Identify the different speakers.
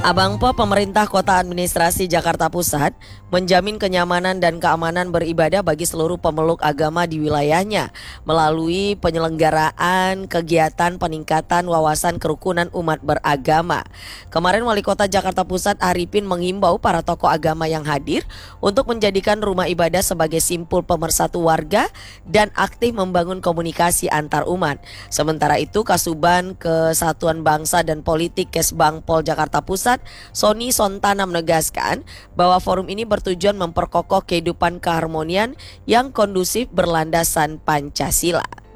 Speaker 1: Abang Po, pemerintah Kota Administrasi Jakarta Pusat menjamin kenyamanan dan keamanan beribadah bagi seluruh pemeluk agama di wilayahnya melalui penyelenggaraan kegiatan peningkatan wawasan kerukunan umat beragama. Kemarin Wali Kota Jakarta Pusat Arifin menghimbau para tokoh agama yang hadir untuk menjadikan rumah ibadah sebagai simpul pemersatu warga dan aktif membangun komunikasi antar umat. Sementara itu, Kasuban Kesatuan Bangsa dan Politik Kesbangpol Jakarta Pusat Sony Sontana menegaskan bahwa forum ini bertujuan memperkokoh kehidupan keharmonian yang kondusif berlandasan Pancasila.